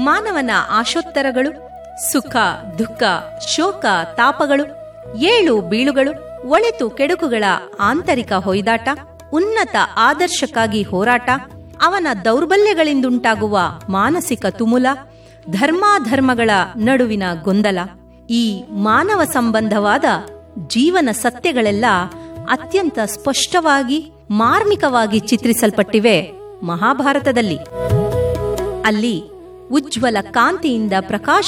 ಮಾನವನ ಆಶೋತ್ತರಗಳು ಸುಖ ದುಃಖ ಶೋಕ ತಾಪಗಳು ಏಳು ಬೀಳುಗಳು ಒಳಿತು ಕೆಡುಕುಗಳ ಆಂತರಿಕ ಹೊಯ್ದಾಟ ಉನ್ನತ ಆದರ್ಶಕ್ಕಾಗಿ ಹೋರಾಟ ಅವನ ದೌರ್ಬಲ್ಯಗಳಿಂದುಂಟಾಗುವ ಮಾನಸಿಕ ತುಮುಲ ಧರ್ಮಾಧರ್ಮಗಳ ನಡುವಿನ ಗೊಂದಲ ಈ ಮಾನವ ಸಂಬಂಧವಾದ ಜೀವನ ಸತ್ಯಗಳೆಲ್ಲ ಅತ್ಯಂತ ಸ್ಪಷ್ಟವಾಗಿ ಮಾರ್ಮಿಕವಾಗಿ ಚಿತ್ರಿಸಲ್ಪಟ್ಟಿವೆ ಮಹಾಭಾರತದಲ್ಲಿ. ಅಲ್ಲಿ ಉಜ್ವಲ ಕಾಂತಿಯಿಂದ